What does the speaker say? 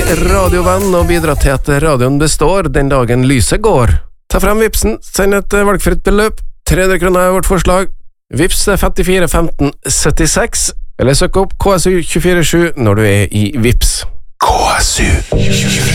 radiovenn og bidra til at radioen består den dagen lyset går. Ta frem Vipsen, send et valgfritt beløp. 300 kroner er vårt forslag. Vips 54 15 76, eller søk opp KSU 24/7 når du er i Vips. KSU 24/7